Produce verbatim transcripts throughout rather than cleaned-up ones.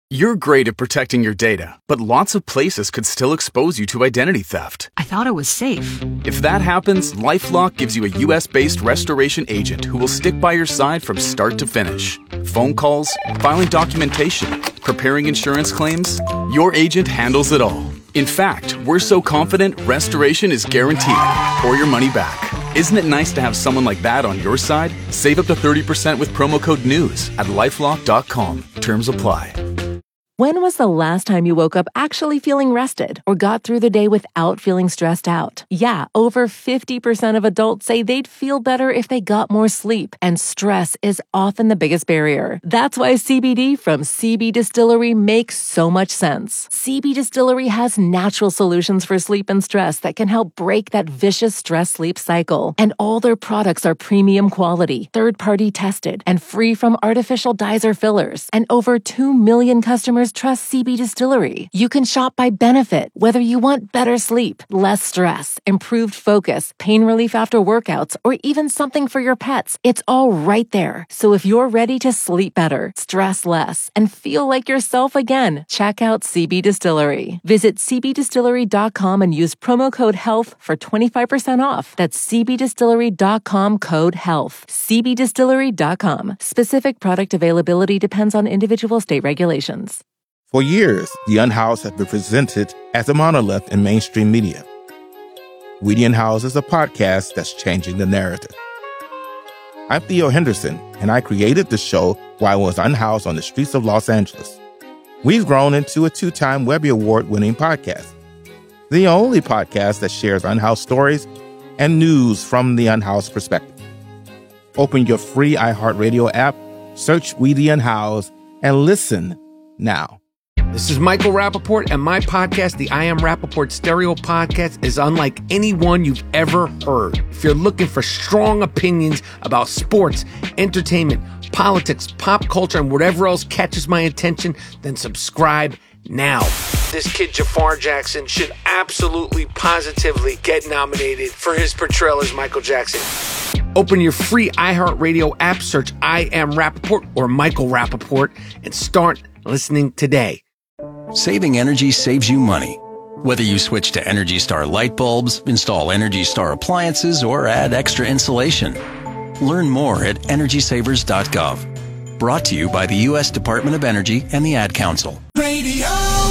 You're great at protecting your data, but lots of places could still expose you to identity theft. I thought it was safe. If that happens, LifeLock gives you a U S-based restoration agent who will stick by your side from start to finish. Phone calls, filing documentation, preparing insurance claims, your agent handles it all. In fact, we're so confident restoration is guaranteed or your money back. Isn't it nice to have someone like that on your side? Save up to thirty percent with promo code NEWS at lifelock dot com. Terms apply. When was the last time you woke up actually feeling rested or got through the day without feeling stressed out? Yeah, over fifty percent of adults say they'd feel better if they got more sleep, and stress is often the biggest barrier. That's why C B D from C B Distillery makes so much sense. C B Distillery has natural solutions for sleep and stress that can help break that vicious stress-sleep cycle. And all their products are premium quality, third-party tested, and free from artificial dyes or fillers. And over two million customers trust C B Distillery. You can shop by benefit, whether you want better sleep, less stress, improved focus, pain relief after workouts, or even something for your pets. It's all right there. So if you're ready to sleep better, stress less, and feel like yourself again, check out C B Distillery. Visit c b distillery dot com and use promo code HEALTH for twenty-five percent off. That's c b distillery dot com code HEALTH. c b distillery dot com. Specific product availability depends on individual state regulations. For years, The Unhoused has been presented as a monolith in mainstream media. We the Unhoused is a podcast that's changing the narrative. I'm Theo Henderson, and I created the show while I was unhoused on the streets of Los Angeles. We've grown into a two-time Webby Award-winning podcast, the only podcast that shares unhoused stories and news from the unhoused perspective. Open your free iHeartRadio app, search We the Unhoused, and listen now. This is Michael Rappaport, and my podcast, the I Am Rappaport Stereo Podcast, is unlike any one you've ever heard. If you're looking for strong opinions about sports, entertainment, politics, pop culture, and whatever else catches my attention, then subscribe now. This kid, Jafar Jackson, should absolutely, positively get nominated for his portrayal as Michael Jackson. Open your free iHeartRadio app, search I Am Rappaport or Michael Rappaport, and start listening today. Saving energy saves you money. Whether you switch to Energy Star light bulbs, install Energy Star appliances, or add extra insulation. Learn more at energy savers dot gov. Brought to you by the U S Department of Energy and the Ad Council. Radio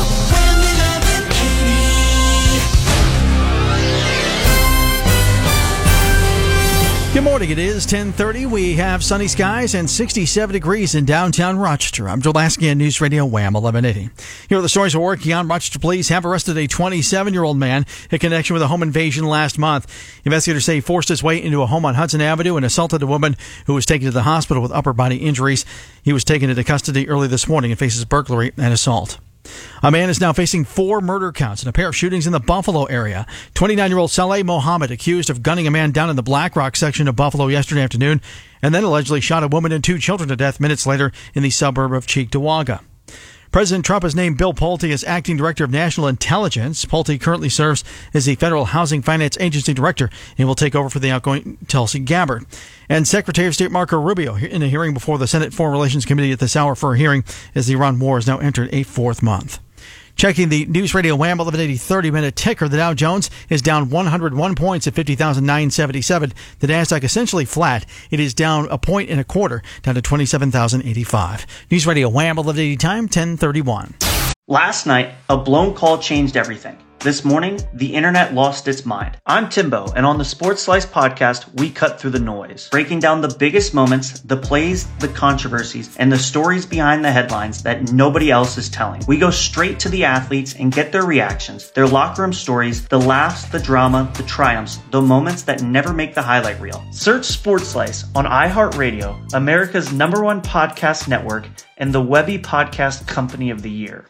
Good morning. It is ten thirty. We have sunny skies and sixty-seven degrees in downtown Rochester. I'm Joe Lasky on News Radio Wham eleven eighty. Here are the stories we're working on. Rochester police have arrested a twenty-seven-year-old man in connection with a home invasion last month. Investigators say he forced his way into a home on Hudson Avenue and assaulted a woman who was taken to the hospital with upper body injuries. He was taken into custody early this morning and faces burglary and assault. A man is now facing four murder counts in a pair of shootings in the Buffalo area. twenty-nine-year-old Saleh Mohammed, accused of gunning a man down in the Black Rock section of Buffalo yesterday afternoon, and then allegedly shot a woman and two children to death minutes later in the suburb of Cheektowaga. President Trump has named Bill Pulte as acting director of national intelligence. Pulte currently serves as the Federal Housing Finance Agency director and will take over for the outgoing Tulsi Gabbard. And Secretary of State Marco Rubio in a hearing before the Senate Foreign Relations Committee at this hour for a hearing as the Iran war has now entered a fourth month. Checking the News Radio Wham eleven eighty thirty-minute ticker, the Dow Jones is down one hundred one points at fifty thousand nine hundred seventy-seven. The Nasdaq essentially flat. It is down a point and a quarter, down to twenty-seven thousand eighty-five. News Radio Wham eleven eighty time, ten thirty-one. Last night, a blown call changed everything. This morning, the internet lost its mind. I'm Timbo, and on the Sports Slice podcast, we cut through the noise, breaking down the biggest moments, the plays, the controversies, and the stories behind the headlines that nobody else is telling. We go straight to the athletes and get their reactions, their locker room stories, the laughs, the drama, the triumphs, the moments that never make the highlight reel. Search Sports Slice on iHeartRadio, America's number one podcast network, and the Webby Podcast Company of the Year.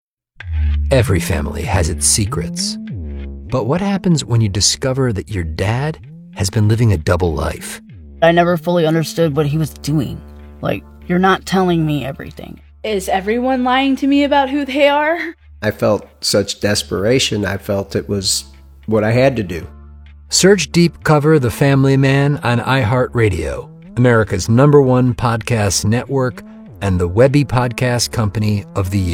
Every family has its secrets. But what happens when you discover that your dad has been living a double life? I never fully understood what he was doing. Like, you're not telling me everything. Is everyone lying to me about who they are? I felt such desperation. I felt it was what I had to do. Search Deep Cover The Family Man on iHeartRadio, America's number one podcast network, and the Webby Podcast Company of the Year.